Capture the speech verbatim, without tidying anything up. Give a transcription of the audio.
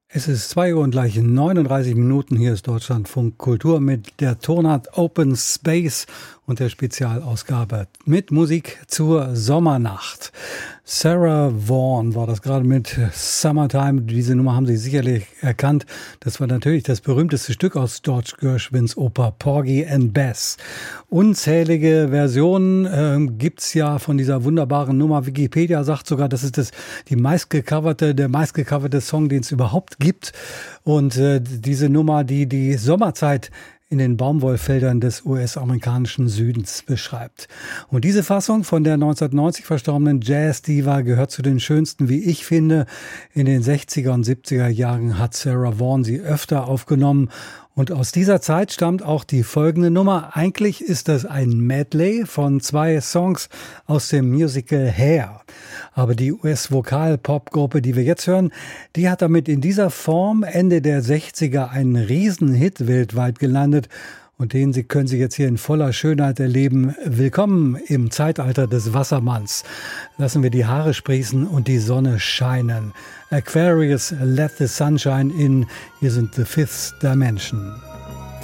Es ist zwei Uhr und gleich neununddreißig Minuten. Hier ist Deutschlandfunk Kultur mit der Tonart Open Space und der Spezialausgabe mit Musik zur Sommernacht. Sarah Vaughan war das gerade mit Summertime. Diese Nummer haben Sie sicherlich erkannt. Das war natürlich das berühmteste Stück aus George Gershwins Oper Porgy and Bess. Unzählige Versionen äh, gibt's ja von dieser wunderbaren Nummer. Wikipedia sagt sogar, das ist das die meistgecoverte, der meistgecoverte Song, den es überhaupt gibt. Und äh, diese Nummer, die die Sommerzeit in den Baumwollfeldern des U S-amerikanischen Südens beschreibt. Und diese Fassung von der neunzehnhundertneunzig verstorbenen Jazz-Diva gehört zu den schönsten, wie ich finde. In den sechziger und siebziger Jahren hat Sarah Vaughan sie öfter aufgenommen. Und aus dieser Zeit stammt auch die folgende Nummer. Eigentlich ist das ein Medley von zwei Songs aus dem Musical Hair. Aber die U S-Vokal-Pop-Gruppe, die wir jetzt hören, die hat damit in dieser Form Ende der sechziger einen Riesenhit weltweit gelandet. Und den Sie können Sie jetzt hier in voller Schönheit erleben. Willkommen im Zeitalter des Wassermanns. Lassen wir die Haare sprießen und die Sonne scheinen. Aquarius, let the sunshine in. Hier sind The Fifth Dimension.